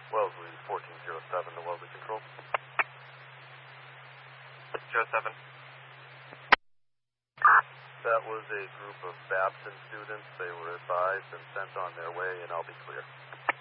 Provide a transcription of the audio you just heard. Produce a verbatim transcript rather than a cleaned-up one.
Wellesley, fourteen oh seven to Wellesley Control. zero seven. That was a group of Babson students. They were advised and sent on their way, and I'll be clear.